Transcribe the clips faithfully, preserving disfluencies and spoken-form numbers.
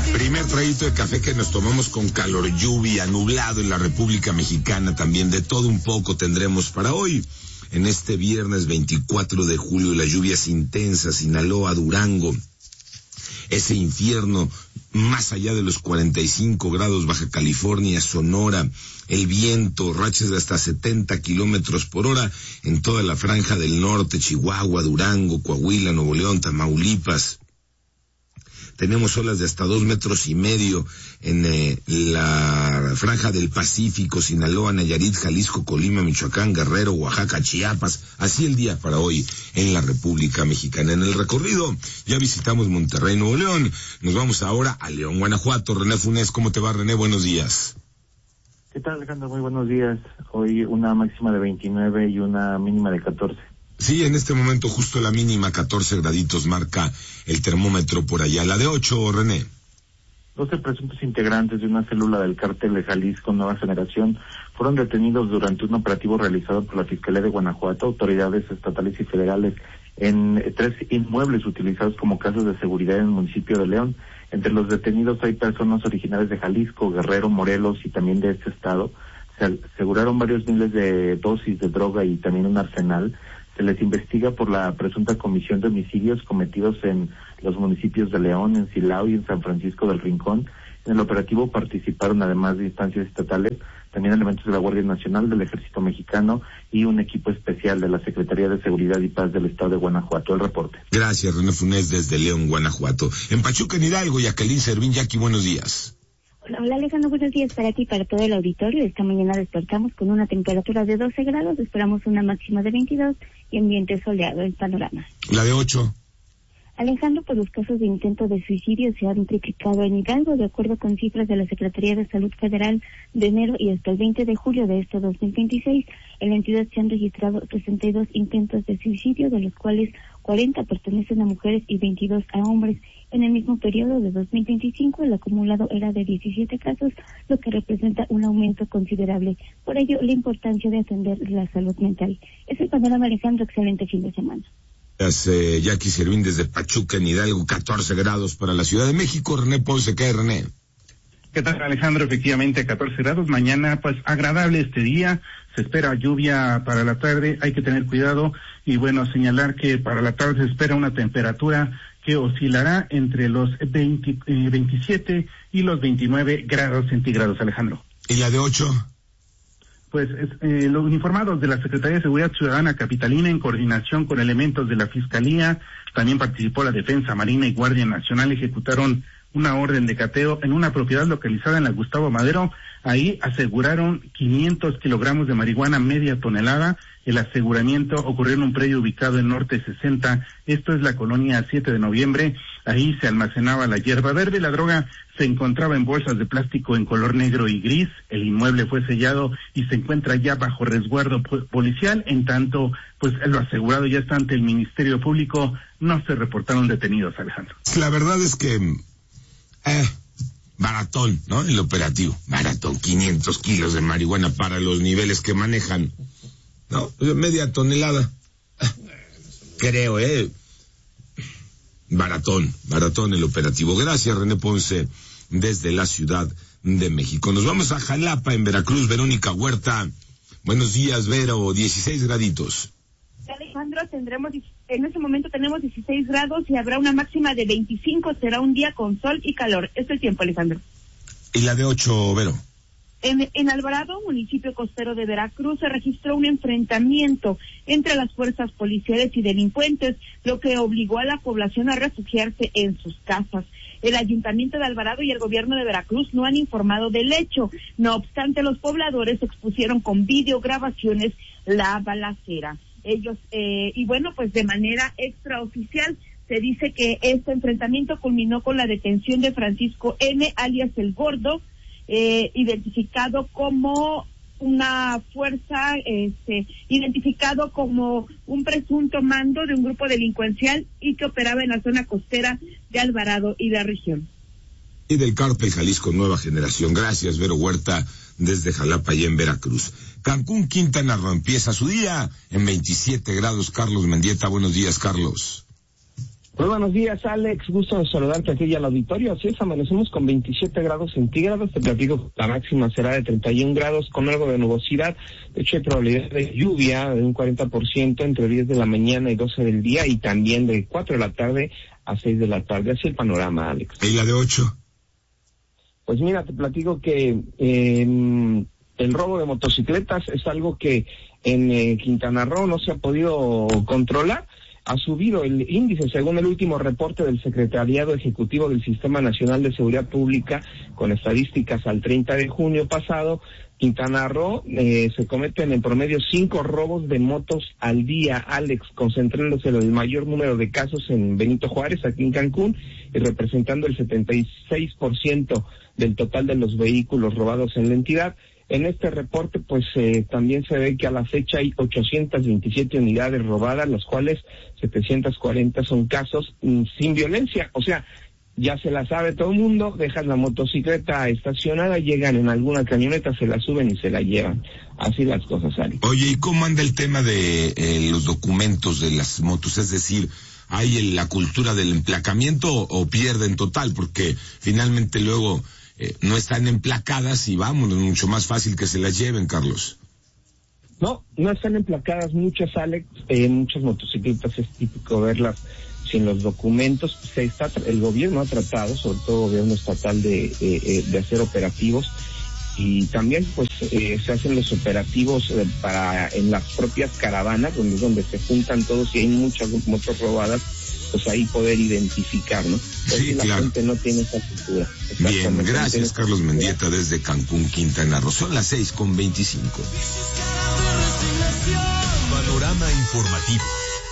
Primer traguito de café que nos tomamos con calor, lluvia, nublado en la República Mexicana también. De todo un poco tendremos para hoy. En este viernes veinticuatro de julio, las lluvias intensas, Sinaloa, Durango, ese infierno más allá de los cuarenta y cinco grados, Baja California, Sonora, el viento, rachas de hasta setenta kilómetros por hora en toda la franja del norte, Chihuahua, Durango, Coahuila, Nuevo León, Tamaulipas. Tenemos olas de hasta dos metros y medio en eh, la franja del Pacífico, Sinaloa, Nayarit, Jalisco, Colima, Michoacán, Guerrero, Oaxaca, Chiapas. Así el día para hoy en la República Mexicana. En el recorrido ya visitamos Monterrey, Nuevo León. Nos vamos ahora a León, Guanajuato. René Funes, ¿cómo te va, René? Buenos días. ¿Qué tal, Alejandro? Muy buenos días. Hoy una máxima de veintinueve y una mínima de catorce. Sí, en este momento justo la mínima, catorce graditos, marca el termómetro por allá. La de ocho, René. doce presuntos integrantes de una célula del cártel de Jalisco Nueva Generación fueron detenidos durante un operativo realizado por la Fiscalía de Guanajuato, autoridades estatales y federales, en tres inmuebles utilizados como casas de seguridad en el municipio de León. Entre los detenidos hay personas originarias de Jalisco, Guerrero, Morelos y también de este estado. Se aseguraron varios miles de dosis de droga y también un arsenal. Se les investiga por la presunta comisión de homicidios cometidos en los municipios de León, en Silao y en San Francisco del Rincón. En el operativo participaron, además de instancias estatales, también elementos de la Guardia Nacional, del Ejército Mexicano y un equipo especial de la Secretaría de Seguridad y Paz del Estado de Guanajuato. El reporte. Gracias, René Funes, desde León, Guanajuato. En Pachuca, en Hidalgo, Jacqueline Servín. Jackie, buenos días. Hola, hola Alejandro, buenos días para ti y para todo el auditorio. Esta mañana despertamos con una temperatura de doce grados, esperamos una máxima de veintidós y ambiente soleado en panorama. La de ocho. Alejandro, pues los casos de intento de suicidio se han triplicado en Hidalgo, de acuerdo con cifras de la Secretaría de Salud Federal de enero y hasta el veinte de julio de este dos mil veintiséis. En la entidad se han registrado sesenta y dos intentos de suicidio, de los cuales cuarenta pertenecen a mujeres y veintidós a hombres. En el mismo periodo de dos mil veinticinco, el acumulado era de diecisiete casos, lo que representa un aumento considerable. Por ello, la importancia de atender la salud mental. Es el panorama, Alejandro. Excelente fin de semana. Gracias, eh, Jackie Servín, desde Pachuca, en Hidalgo, catorce grados para la Ciudad de México. René Ponce, ¿qué hay, René? ¿Qué tal, Alejandro? Efectivamente, catorce grados. Mañana, pues, agradable este día. Se espera lluvia para la tarde. Hay que tener cuidado. Y bueno, señalar que para la tarde se espera una temperatura que oscilará entre los veinte, eh, veintisiete y los veintinueve grados centígrados, Alejandro. ¿Y la de ocho? Pues eh, los uniformados de la Secretaría de Seguridad Ciudadana Capitalina, en coordinación con elementos de la Fiscalía, también participó la Defensa Marina y Guardia Nacional, ejecutaron una orden de cateo en una propiedad localizada en la Gustavo Madero. Ahí aseguraron quinientos kilogramos de marihuana, media tonelada. El aseguramiento ocurrió en un predio ubicado en Norte sesenta, esto es la colonia siete de noviembre. Ahí se almacenaba la hierba verde. La droga se encontraba en bolsas de plástico en color negro y gris. El inmueble fue sellado y se encuentra ya bajo resguardo policial. En tanto, pues lo asegurado ya está ante el Ministerio Público. No se reportaron detenidos, Alejandro. La verdad es que eh, baratón, ¿no? El operativo, baratón, quinientos kilos de marihuana para los niveles que manejan, ¿no? Media tonelada, creo, ¿eh? Baratón, baratón el operativo. Gracias, René Ponce, desde la Ciudad de México. Nos vamos a Jalapa, en Veracruz. Verónica Huerta. Buenos días, Vero. dieciséis graditos. Alejandro, tendremos, en este momento tenemos dieciséis grados y habrá una máxima de veinticinco. Será un día con sol y calor. Este es el tiempo, Alejandro. ¿Y la de ocho, Vero? En, en Alvarado, municipio costero de Veracruz, se registró un enfrentamiento entre las fuerzas policiales y delincuentes, lo que obligó a la población a refugiarse en sus casas. El Ayuntamiento de Alvarado y el gobierno de Veracruz no han informado del hecho. No obstante, los pobladores expusieron con videograbaciones la balacera. Ellos, eh, y bueno, pues de manera extraoficial, se dice que este enfrentamiento culminó con la detención de Francisco N., alias El Gordo, eh, identificado como una fuerza, este, identificado como un presunto mando de un grupo delincuencial y que operaba en la zona costera de Alvarado y la región. Y del cártel Jalisco Nueva Generación. Gracias, Vero Huerta, desde Jalapa y en Veracruz. Cancún, Quintana Roo, empieza su día en veintisiete grados. Carlos Mendieta, buenos días, Carlos. Muy buenos días, Alex. Gusto de saludarte aquí y al auditorio. Así es, amanecemos con veintisiete grados centígrados. Te platico, la máxima será de treinta y un grados con algo de nubosidad. De hecho, hay probabilidad de lluvia de un cuarenta por ciento entre diez de la mañana y doce del día, y también de cuatro de la tarde a seis de la tarde. Así el panorama, Alex. ¿Y la de ocho? Pues mira, te platico que eh, el robo de motocicletas es algo que en eh, Quintana Roo no se ha podido controlar. Ha subido el índice según el último reporte del Secretariado Ejecutivo del Sistema Nacional de Seguridad Pública, con estadísticas al treinta de junio pasado. Quintana Roo eh, se cometen en promedio cinco robos de motos al día, Alex, concentrándose el mayor número de casos en Benito Juárez, aquí en Cancún, y representando el setenta y seis por ciento del total de los vehículos robados en la entidad. En este reporte, pues, eh, también se ve que a la fecha hay ochocientas veintisiete unidades robadas, las cuales setecientas cuarenta son casos mm, sin violencia. O sea, ya se la sabe todo el mundo, dejan la motocicleta estacionada, llegan en alguna camioneta, se la suben y se la llevan. Así las cosas, Ali. Oye, ¿y cómo anda el tema de eh, los documentos de las motos? Es decir, ¿hay el, la cultura del emplacamiento o, o pierden total? Porque finalmente luego... Eh, no están emplacadas y vamos, es mucho más fácil que se las lleven, Carlos. No, no están emplacadas muchas, Alex, eh, muchas motocicletas es típico verlas sin los documentos. Se está, el gobierno ha tratado, sobre todo el gobierno estatal, de, eh, eh, de hacer operativos, y también pues eh, se hacen los operativos eh, para en las propias caravanas, donde es donde se juntan todos y hay muchas motos robadas, pues ahí poder identificar, ¿no? Sí, la claro. gente no tiene esa cultura. Bien, gracias, Carlos Mendieta, desde Cancún, Quintana Roo. Son las seis con veinticinco. Panorama informativo.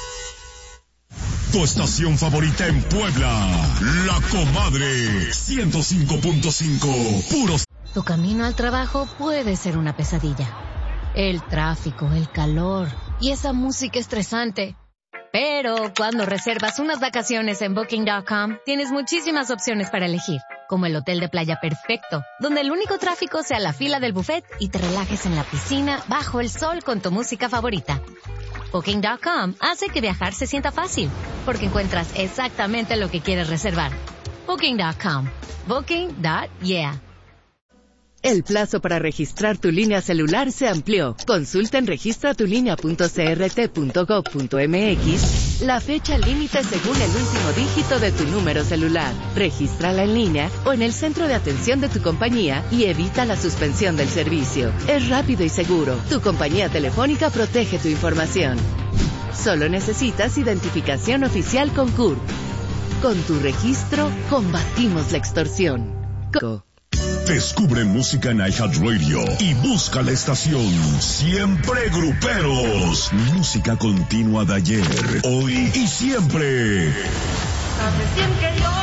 Tu estación favorita en Puebla, La Comadre, ciento cinco punto cinco, puros. Tu camino al trabajo puede ser una pesadilla. El tráfico, el calor y esa música estresante. Pero cuando reservas unas vacaciones en Booking punto com, tienes muchísimas opciones para elegir, como el hotel de playa perfecto, donde el único tráfico sea la fila del buffet y te relajes en la piscina bajo el sol con tu música favorita. Booking punto com hace que viajar se sienta fácil, porque encuentras exactamente lo que quieres reservar. Booking punto com. Booking. Yeah. El plazo para registrar tu línea celular se amplió. Consulta en registra tu línea punto c r t punto gov punto m x la fecha límite según el último dígito de tu número celular. Regístrala en línea o en el centro de atención de tu compañía y evita la suspensión del servicio. Es rápido y seguro. Tu compañía telefónica protege tu información. Solo necesitas identificación oficial con C U R. Con tu registro, combatimos la extorsión. Co- Descubre música en iHeartRadio y busca la estación Siempre Gruperos. Música continua de ayer, hoy y siempre. Siempre yo.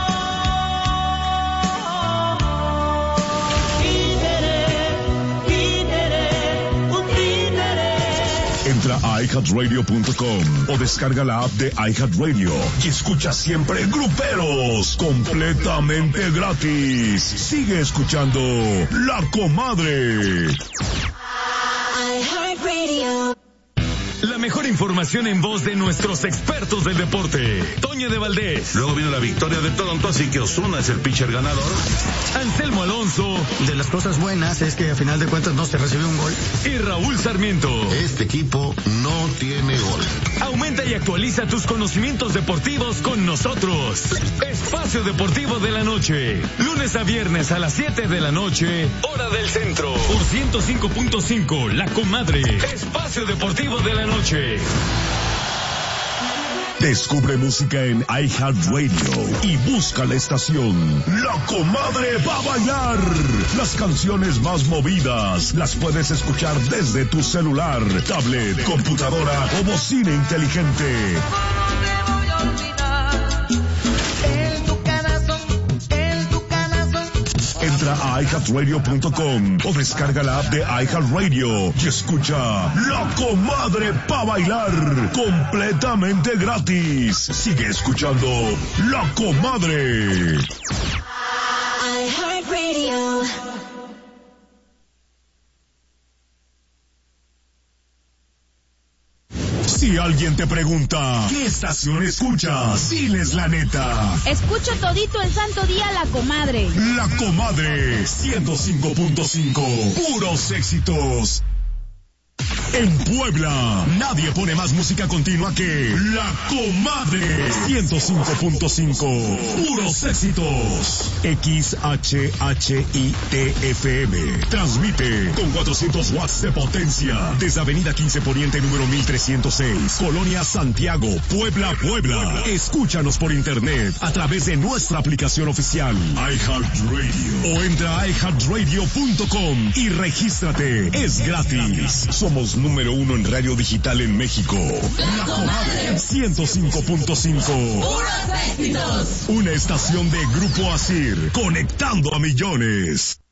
Entra a i heart radio punto com o descarga la app de iHeartRadio y escucha Siempre Gruperos completamente gratis. Sigue escuchando La Comadre. iHeartRadio. La mejor información en voz de nuestros expertos del deporte. Toño de Valdés. Luego vino la victoria de Toronto, así que Ozuna es el pitcher ganador. Anselmo Alonso. De las cosas buenas es que a final de cuentas no se recibió un gol. Y Raúl Sarmiento. Este equipo no tiene gol. Aumenta y actualiza tus conocimientos deportivos con nosotros. Espacio Deportivo de la Noche. Lunes a viernes a las siete de la noche, hora del centro. Por ciento cinco punto cinco, La Comadre. Espacio Deportivo de la Noche. Descubre música en iHeartRadio y busca la estación La Comadre va a bailar. Las canciones más movidas las puedes escuchar desde tu celular, tablet, computadora o bocina inteligente. Entra a i heart radio punto com o descarga la app de iHeartRadio y escucha La Comadre pa' bailar completamente gratis. Sigue escuchando La Comadre. iHeartRadio. Si alguien te pregunta, ¿qué estación escuchas? Diles la neta. Escucho todito el santo día La Comadre. La Comadre, ciento cinco punto cinco. Puros éxitos. En Puebla, nadie pone más música continua que La Comadre. ciento cinco punto cinco. Puros éxitos. X H H I T F M. Transmite con cuatrocientos watts de potencia. Desde Avenida quince Poniente, número mil trescientos seis. Colonia Santiago, Puebla, Puebla. Escúchanos por internet a través de nuestra aplicación oficial iHeartRadio. O entra a i heart radio punto com y regístrate. Es gratis. Somos número uno en radio digital en México. La Comadre ciento cinco punto cinco. Puros éxitos. Una estación de Grupo Asir, conectando a millones.